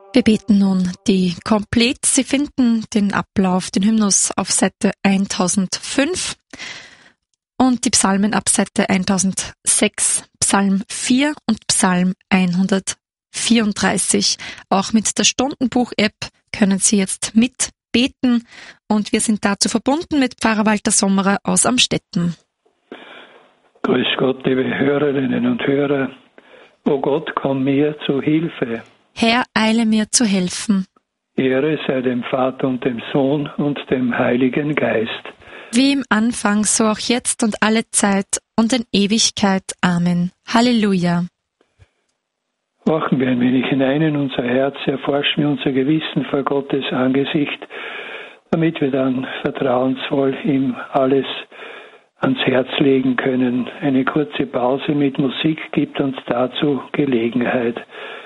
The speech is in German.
Wir beten nun die Komplett. Sie finden den Ablauf, den Hymnus auf Seite 1005 und die Psalmen ab Seite 1006, Psalm 4 und Psalm 134. Auch mit der Stundenbuch-App können Sie jetzt mitbeten und wir sind dazu verbunden mit Pfarrer Walter Sommerer aus Amstetten. Grüß Gott, liebe Hörerinnen und Hörer. O Gott, komm mir zu Hilfe. Herr, eile mir zu helfen. Ehre sei dem Vater und dem Sohn und dem Heiligen Geist. Wie im Anfang, so auch jetzt und alle Zeit und in Ewigkeit. Amen. Halleluja. Horchen wir ein wenig hinein in unser Herz, erforschen wir unser Gewissen vor Gottes Angesicht, damit wir dann vertrauensvoll ihm alles ans Herz legen können. Eine kurze Pause mit Musik gibt uns dazu Gelegenheit.